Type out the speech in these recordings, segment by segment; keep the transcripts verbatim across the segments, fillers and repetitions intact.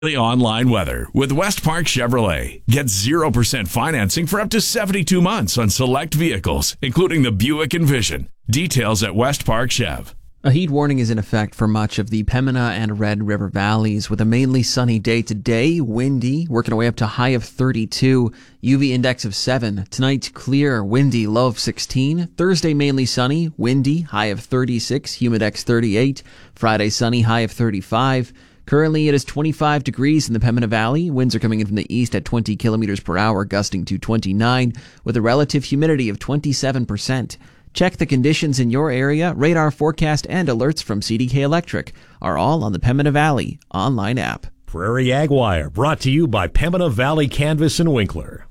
Online weather with West Park Chevrolet. Get zero percent financing for up to seventy-two months on select vehicles, including the Buick Envision. Details at West Park Chev. A heat warning is in effect for much of the Pembina and Red River valleys with a mainly sunny day today, windy, working our way up to high of thirty-two, U V index of seven. Tonight, clear, windy, low of sixteen. Thursday, mainly sunny, windy, high of thirty-six, humidex thirty-eight. Friday, sunny, high of thirty-five. Currently, it is twenty-five degrees in the Pembina Valley. Winds are coming in from the east at twenty kilometers per hour, gusting to twenty-nine, with a relative humidity of twenty-seven percent. Check the conditions in your area. Radar forecast and alerts from C D K Electric are all on the Pembina Valley online app. Prairie Ag Wire, brought to you by Pembina Valley Canvas and Winkler.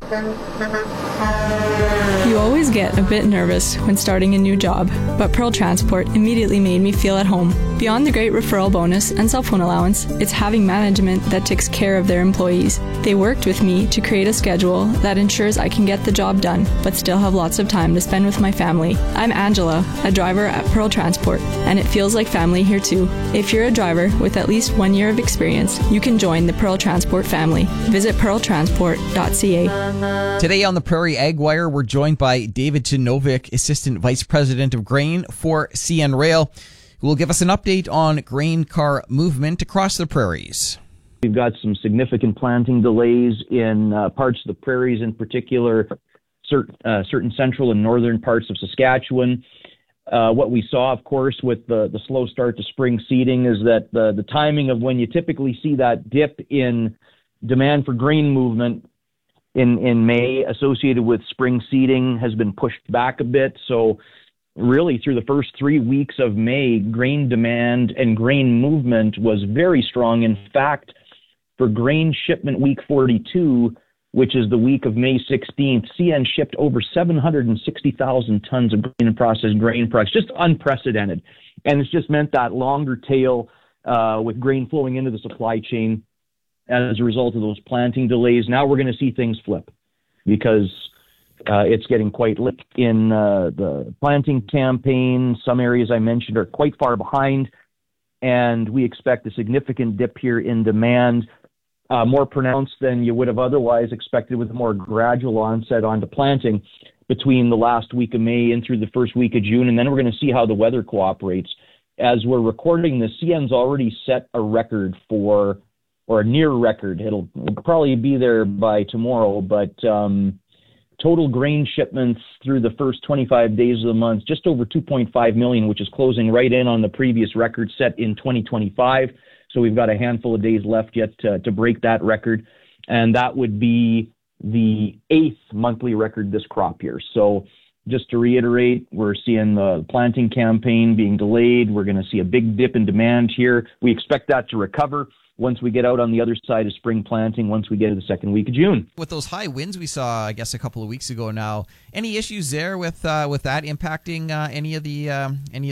You always get a bit nervous when starting a new job, but Pearl Transport immediately made me feel at home. Beyond the great referral bonus and cell phone allowance, it's having management that takes care of their employees. They worked with me to create a schedule that ensures I can get the job done, but still have lots of time to spend with my family. I'm Angela, a driver at Pearl Transport, and it feels like family here too. If you're a driver with at least one year of experience, you can join the Pearl Transport family. Visit pearl transport dot c a. Today on the Prairie Ag Wire, we're joined by David Chinovic, Assistant Vice President of Grain for C N Rail, who will give us an update on grain car movement across the prairies. We've got some significant planting delays in uh, parts of the prairies, in particular, certain, uh, certain central and northern parts of Saskatchewan. Uh, what we saw, of course, with the, the slow start to spring seeding is that the, the timing of when you typically see that dip in demand for grain movement in, in May associated with spring seeding has been pushed back a bit. So really through the first three weeks of May, grain demand and grain movement was very strong. In fact, for grain shipment week forty-two, which is the week of May sixteenth, C N shipped over seven hundred sixty thousand tons of grain and processed grain products, just unprecedented. And it's just meant that longer tail uh, with grain flowing into the supply chain as a result of those planting delays. Now we're going to see things flip because uh, it's getting quite late in uh, the planting campaign. Some areas I mentioned are quite far behind, and we expect a significant dip here in demand. Uh, more pronounced than you would have otherwise expected, with a more gradual onset onto planting between the last week of May and through the first week of June. And then we're going to see how the weather cooperates. As we're recording this, C N's already set a record for, or a near record. It'll, it'll probably be there by tomorrow, but um, total grain shipments through the first twenty-five days of the month, just over two point five million, which is closing right in on the previous record set in twenty twenty-five. So we've got a handful of days left yet to, to break that record. And that would be the eighth monthly record this crop year. So just to reiterate, we're seeing the planting campaign being delayed. We're going to see a big dip in demand here. We expect that to recover once we get out on the other side of spring planting, once we get to the second week of June. With those high winds we saw, I guess, a couple of weeks ago now, any issues there with uh, with that impacting uh, any of the um, any